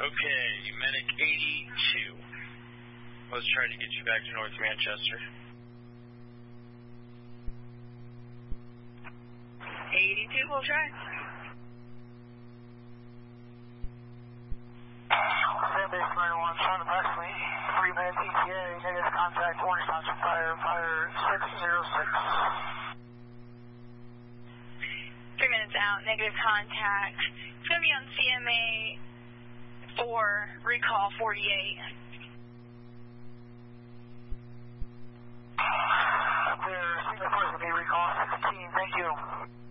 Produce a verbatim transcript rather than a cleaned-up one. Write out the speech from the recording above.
Okay, Medic eighty-two. Let's try to get you back to North Manchester. eighty-two, we'll try. Sandbase Marine one, showing approximately three minutes E T A, negative contact, Orange Township Fire, Fire six zero six. Three minutes out, negative contact. It's going to be on C M A four, recall forty-eight. Clear, C M A four is going to be recall sixteen, thank you.